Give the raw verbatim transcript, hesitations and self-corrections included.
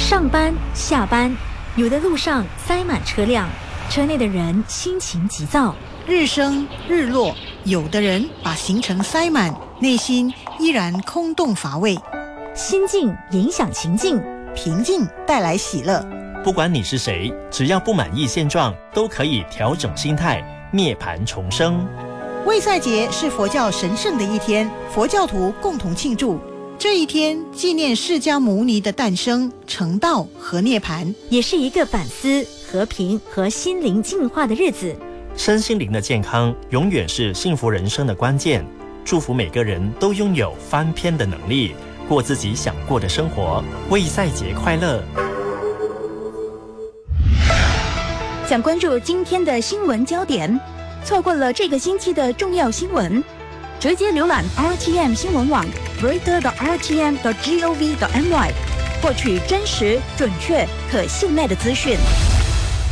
上班、下班，有的路上塞满车辆，车内的人心情急躁。 日升日落，有的人把行程塞满，内心依然空洞乏味。 心境影响情境， 平静带来喜乐。 不管你是谁，只要不满意现状，都可以调整心态，涅槃重生。 卫赛节是佛教神圣的一天，佛教徒共同庆祝。这一天纪念释迦牟尼的诞生、成道和涅槃， 也是一个反思、和平和心灵净化的日子。 身心灵的健康永远是幸福人生的关键。祝福每个人都拥有翻篇的能力，过自己想过的生活。卫赛节快乐！ 想关注今天的新闻焦点，错过了这个星期的重要新闻，直接浏览 R T M 新闻网 reader 的 R T M 的 gov 的 my， 获取真实、准确、可信赖的资讯。